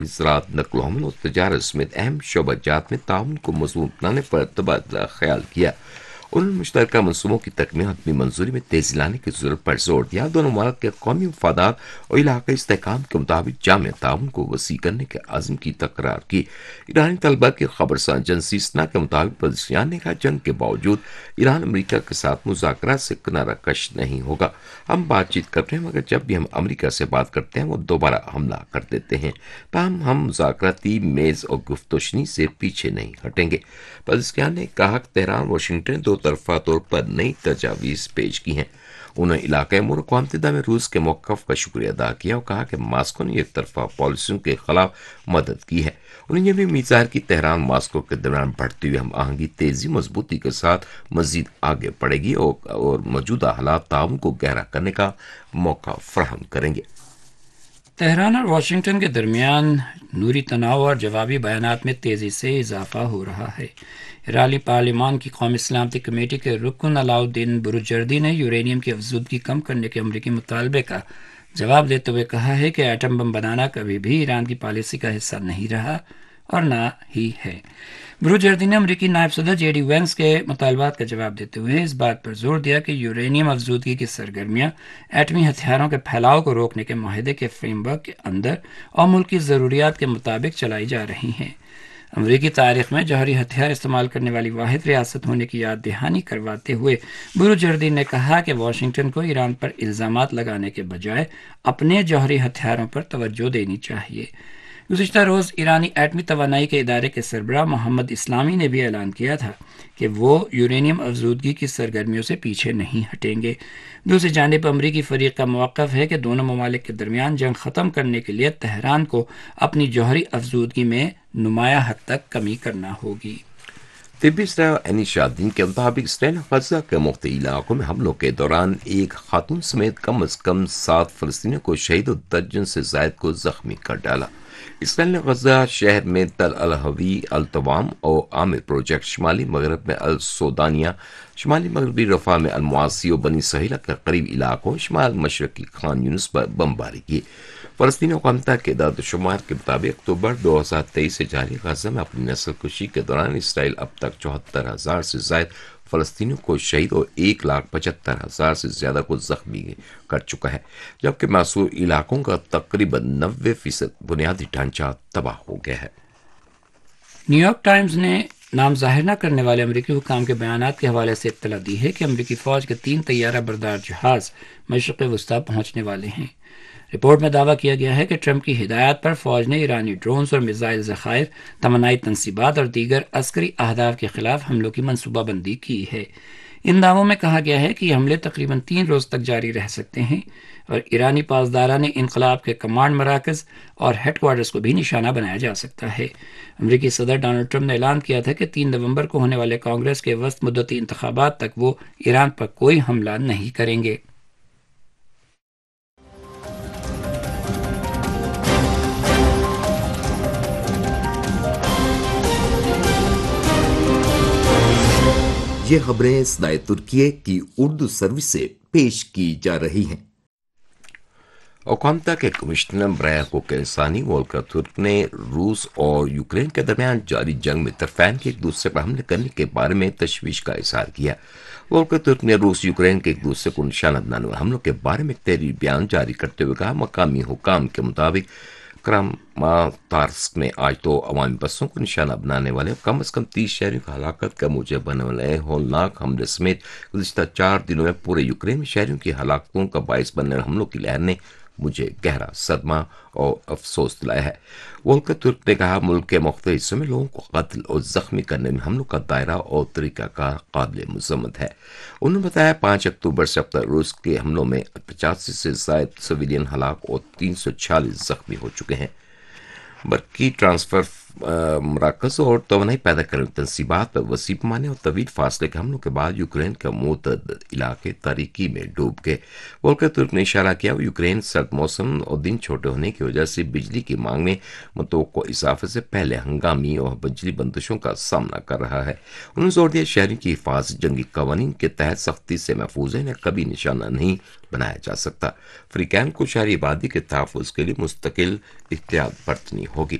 زراعت، نقل و حمل اور تجارت سمیت اہم شعبہ جات میں تعاون کو مضبوط بنانے پر تبادلہ خیال کیا۔ انہوں نے مشترکہ منصوبوں کی تکمیل اور حتمی منظوری میں تیزی لانے کی ضرورت پر زور دیا۔ دونوں ممالک کے قومی مفادات اور علاقائی استحکام کے مطابق جامع تعاون کو وسیع کرنے کے عزم کی تکرار کی۔ ایرانی طلبہ کی خبرساں ایجنسی سنا کے مطابق پزشکیان نے کہا جنگ کے باوجود ایران امریکہ کے ساتھ مذاکرات سے کنارہ کش نہیں ہوگا۔ ہم بات چیت کرتے ہیں مگر جب بھی ہم امریکہ سے بات کرتے ہیں وہ دوبارہ حملہ کر دیتے ہیں، تاہم ہم مذاکراتی میز اور گفتگو سے پیچھے نہیں ہٹیں گے۔ پزشکیان نے کہا کہ تہران واشنگٹن دو طرفہ طور پر نئی تجاویز پیش کی ہیں۔ انہوں نے علاقۂ امور اقوام متحدہ میں روس کے موقف کا شکریہ ادا کیا اور کہا کہ ماسکو نے ایک طرفہ پالیسیوں کے خلاف مدد کی ہے۔ انہوں نے یہ بھی امید ظاہر کی تہران ماسکو کے درمیان بڑھتی ہوئی ہم آہنگی تیزی مضبوطی کے ساتھ مزید آگے بڑھے گی اور موجودہ حالات تعاون کو گہرا کرنے کا موقع فراہم کریں گے۔ تہران اور واشنگٹن کے درمیان نوری تناؤ اور جوابی بیانات میں تیزی سے اضافہ ہو رہا ہے۔ ایرانی پارلیمان کی قومی سلامتی کمیٹی کے رکن علاء الدین بروجردی نے یورینیم کی افزودگی کم کرنے کے امریکی مطالبے کا جواب دیتے ہوئے کہا ہے کہ ایٹم بم بنانا کبھی بھی ایران کی پالیسی کا حصہ نہیں رہا اور نہ ہی ہے۔ بروجردی نے امریکی نائب صدر جے ڈی وینس کے مطالبات کا جواب دیتے ہوئے اس بات پر زور دیا کہ یورینیم افزودگی کی سرگرمیاں ایٹمی ہتھیاروں کے پھیلاؤ کو روکنے کے معاہدے کے فریم ورک کے اندر اور ملک کی ضروریات کے مطابق چلائی جا رہی ہیں۔ امریکی تاریخ میں جوہری ہتھیار استعمال کرنے والی واحد ریاست ہونے کی یاد دہانی کرواتے ہوئے بروجردی نے کہا کہ واشنگٹن کو ایران پر الزامات لگانے کے بجائے اپنے جوہری ہتھیاروں پر توجہ دینی چاہیے۔ گزشتہ روز ایرانی ایٹمی توانائی کے ادارے کے سربراہ محمد اسلامی نے بھی اعلان کیا تھا کہ وہ یورینیم افزودگی کی سرگرمیوں سے پیچھے نہیں ہٹیں گے۔ دوسری جانب امریکی فریق کا موقف ہے کہ دونوں ممالک کے درمیان جنگ ختم کرنے کے لیے تہران کو اپنی جوہری افزودگی میں نمایاں حد تک کمی کرنا ہوگی۔ طبی اسرائیل شاہدین کے مطابق اسرائیل نے غزہ کے مختلف علاقوں میں حملوں کے دوران ایک خاتون سمیت کم از کم 7 فلسطینیوں کو شہید اور درجن سے زائد کو زخمی کر ڈالا۔ اسرائیل نے غزہ شہر میں تل الحوی، التوام اور عامر پروجیکٹ، شمالی مغرب میں السودانیہ، شمالی مغربی رفح میں المعاصی اور بنی سہیلہ کے قریب علاقوں، شمال مشرقی خان یونس پر بمباری کی۔ فلسطینی اقوام متحدہ کے اعداد و شمار کے مطابق اکتوبر 2023 سے جاری غزہ میں اپنی نسل کشی کے دوران اسرائیل اب تک 74,000 سے زائد فلسطینیوں کو شہید اور 1,75,000 سے زیادہ کو زخمی کر چکا ہے، جبکہ محصور علاقوں کا تقریباً 90% بنیادی ڈھانچہ تباہ ہو گیا ہے۔ نیو یارک ٹائمز نے نام ظاہر نہ کرنے والے امریکی حکام کے بیانات کے حوالے سے اطلاع دی ہے کہ امریکی فوج کے 3 طیارہ بردار جہاز مشرق وسطیٰ پہنچنے والے ہیں۔ رپورٹ میں دعویٰ کیا گیا ہے کہ ٹرمپ کی ہدایات پر فوج نے ایرانی ڈرونز اور میزائل ذخائر، توانائی تنصیبات اور دیگر عسکری اہداف کے خلاف حملوں کی منصوبہ بندی کی ہے۔ ان دعووں میں کہا گیا ہے کہ یہ حملے تقریباً 3 روز تک جاری رہ سکتے ہیں اور ایرانی پاسداران انقلاب کے کمانڈ مراکز اور ہیڈ کوارٹرز کو بھی نشانہ بنایا جا سکتا ہے۔ امریکی صدر ڈونلڈ ٹرمپ نے اعلان کیا تھا کہ 3 نومبر کو ہونے والے کانگریس کے وسط مدتی انتخابات تک وہ ایران پر کوئی حملہ نہیں کریں گے۔ یہ خبریں صدائے ترکیہ کی اردو سروس سے پیش کی جا رہی ہیں۔ اقوام متحدہ کے کمشنر برائے حقوق انسانی وولکر ترک نے روس اور یوکرین کے درمیان جاری جنگ میں طرفین کے ایک دوسرے پر حملے کرنے کے بارے میں تشویش کا اظہار کیا۔ وولکر ترک نے روس یوکرین کے ایک دوسرے کو نشانہ بنانے والے حملوں کے بارے میں ایک تحریری بیان جاری کرتے ہوئے کہا مقامی حکام کے مطابق کراماتارسک میں آج 2 عوامی بسوں کو نشانہ بنانے والے کم از کم 30 شہریوں کی ہلاکت کا موجب بننے والے ہولناک حملے سمیت گزشتہ 4 دنوں میں پورے یوکرین میں شہریوں کی ہلاکتوں کا باعث بننے والے حملوں کی لہر نے مجھے گہرا صدمہ اور افسوس دلایا ہے۔ وولکر ترک نے کہا ملک کے مختلف حصوں میں لوگوں کو قتل اور زخمی کرنے میں حملوں کا دائرہ اور طریقہ کار قابل مذمت ہے۔ انہوں نے بتایا 5 اکتوبر سے اب تک روس کے حملوں میں 85 سے زائد سویلین ہلاک اور 346 زخمی ہو چکے ہیں۔ برقی ٹرانسفر मराकज़ और तवानाई पैदा करने वाली तनसीबात पर वसी पैमाने और तवील फासले के हमलों के बाद यूक्रेन का मुतअद्दिद इलाके तारीकी में डूब गए। वोल्कर तुर्क ने इशारा किया यूक्रेन सर्द मौसम और दिन छोटे होने की वजह से बिजली की मांग में मुतवक्को इजाफे से पहले हंगामी और बिजली बंदिशों का सामना कर रहा है। उन्होंने जोर दिया शहरी की हिफाजत जंगी कवानीन के तहत सख्ती से महफूज है, इन्हें कभी निशाना नहीं बनाया जा सकता। अफ्रीकैन को शहरी आबादी के तहफ़्फ़ुज़ के लिए मुस्तकिल इख्तियार बरतनी होगी।